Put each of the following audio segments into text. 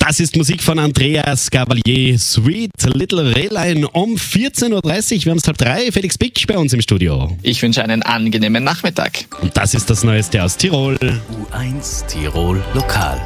Das ist Musik von Andreas Gabalier, Sweet Little Rehlein um 14.30 Uhr. Wir haben es 2:30. Felix Pick bei uns im Studio. Ich wünsche einen angenehmen Nachmittag. Und das ist das Neueste aus Tirol. U1 Tirol Lokal.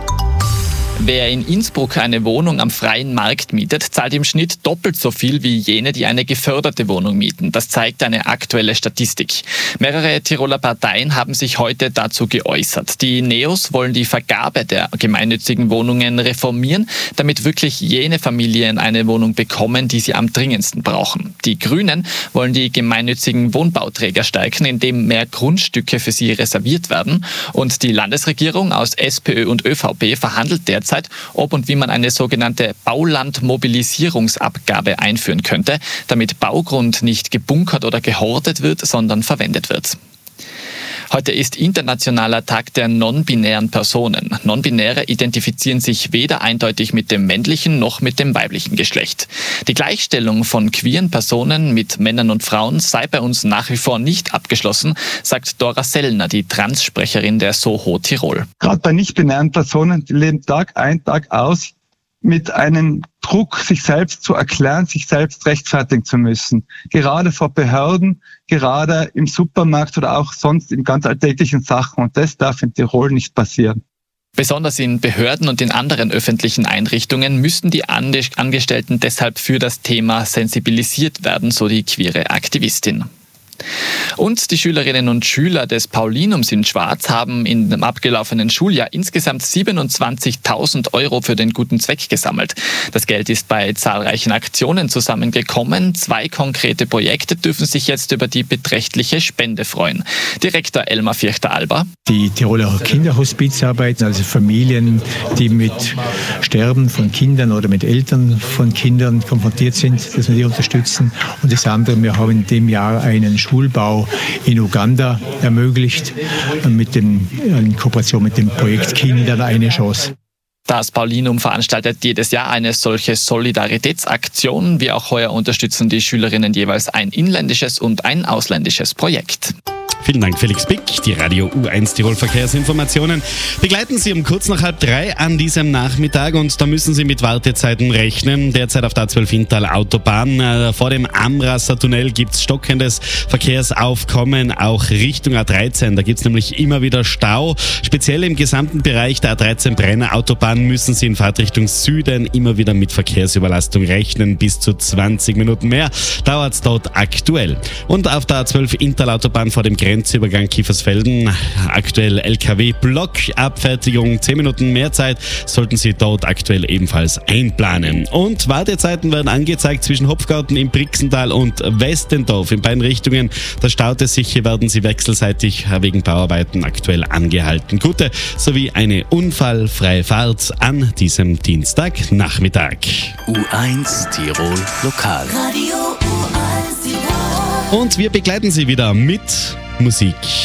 Wer in Innsbruck eine Wohnung am freien Markt mietet, zahlt im Schnitt doppelt so viel wie jene, die eine geförderte Wohnung mieten. Das zeigt eine aktuelle Statistik. Mehrere Tiroler Parteien haben sich heute dazu geäußert. Die NEOS wollen die Vergabe der gemeinnützigen Wohnungen reformieren, damit wirklich jene Familien eine Wohnung bekommen, die sie am dringendsten brauchen. Die Grünen wollen die gemeinnützigen Wohnbauträger stärken, indem mehr Grundstücke für sie reserviert werden. Und die Landesregierung aus SPÖ und ÖVP verhandelt derzeit, ob und wie man eine sogenannte Baulandmobilisierungsabgabe einführen könnte, damit Baugrund nicht gebunkert oder gehortet wird, sondern verwendet wird. Heute ist Internationaler Tag der non-binären Personen. Non-Binäre identifizieren sich weder eindeutig mit dem männlichen noch mit dem weiblichen Geschlecht. Die Gleichstellung von queeren Personen mit Männern und Frauen sei bei uns nach wie vor nicht abgeschlossen, sagt Dora Sellner, die Trans-Sprecherin der Soho Tirol. Gerade bei nicht-binären Personen, die leben Tag ein, Tag aus mit einem Druck, sich selbst zu erklären, sich selbst rechtfertigen zu müssen. Gerade vor Behörden, gerade im Supermarkt oder auch sonst in ganz alltäglichen Sachen. Und das darf in Tirol nicht passieren. Besonders in Behörden und in anderen öffentlichen Einrichtungen müssten die Angestellten deshalb für das Thema sensibilisiert werden, so die queere Aktivistin. Und die Schülerinnen und Schüler des Paulinums in Schwarz haben in dem abgelaufenen Schuljahr insgesamt 27.000 € für den guten Zweck gesammelt. Das Geld ist bei zahlreichen Aktionen zusammengekommen. 2 konkrete Projekte dürfen sich jetzt über die beträchtliche Spende freuen. Direktor Elmar Vierchter-Alba. Die Tiroler Kinderhospizarbeit, also Familien, die mit Sterben von Kindern oder mit Eltern von Kindern konfrontiert sind, dass wir die unterstützen. Und das andere, wir haben in dem Jahr einen Schulbau in Uganda ermöglicht, in Kooperation mit dem Projekt Kindern eine Chance. Das Paulinum veranstaltet jedes Jahr eine solche Solidaritätsaktion. Wie auch heuer unterstützen die Schülerinnen jeweils ein inländisches und ein ausländisches Projekt. Vielen Dank, Felix Pick. Die Radio U1 Tirol Verkehrsinformationen begleiten Sie um kurz nach 2:30 an diesem Nachmittag und da müssen Sie mit Wartezeiten rechnen. Derzeit auf der A12 Inntal Autobahn. Vor dem Amrasser Tunnel gibt es stockendes Verkehrsaufkommen, auch Richtung A13. Da gibt es nämlich immer wieder Stau. Speziell im gesamten Bereich der A13 Brenner Autobahn müssen Sie in Fahrtrichtung Süden immer wieder mit Verkehrsüberlastung rechnen. Bis zu 20 Minuten mehr dauert es dort aktuell. Und auf der A12 Inntal Autobahn vor dem Grenzübergang Kiefersfelden, aktuell LKW-Blockabfertigung, 10 Minuten mehr Zeit sollten Sie dort aktuell ebenfalls einplanen. Und Wartezeiten werden angezeigt zwischen Hopfgarten im Brixental und Westendorf in beiden Richtungen. Da staut es sich, hier werden Sie wechselseitig wegen Bauarbeiten aktuell angehalten. Gute sowie eine unfallfreie Fahrt an diesem Dienstagnachmittag. U1 Tirol Lokal. Radio U1 Tirol. Und wir begleiten Sie wieder mit Musik.